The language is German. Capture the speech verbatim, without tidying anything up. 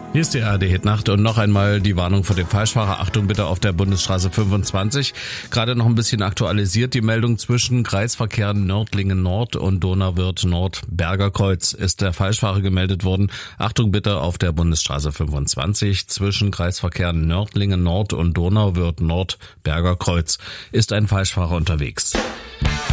Hier ist die A R D-Hitnacht und noch einmal die Warnung vor dem Falschfahrer. Achtung bitte auf der Bundesstraße fünfundzwanzig. Gerade noch ein bisschen aktualisiert die Meldung zwischen Kreisverkehr Nördlingen Nord und Donauwörth Nord Bergerkreuz ist der Falschfahrer gemeldet worden. Achtung bitte auf der Bundesstraße fünfundzwanzig zwischen Kreisverkehr Nördlingen Nord und Donauwörth Nord Bergerkreuz ist ein Falschfahrer unterwegs.